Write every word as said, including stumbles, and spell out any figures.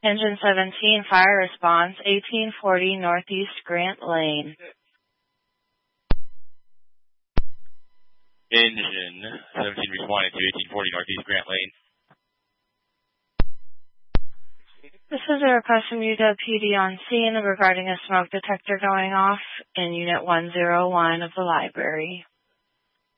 Engine seventeen, fire response, eighteen forty Northeast Grant Lane. Engine seventeen responding to eighteen forty Northeast Grant Lane. This is a request from U W P D on scene regarding a smoke detector going off in Unit one oh one of the library.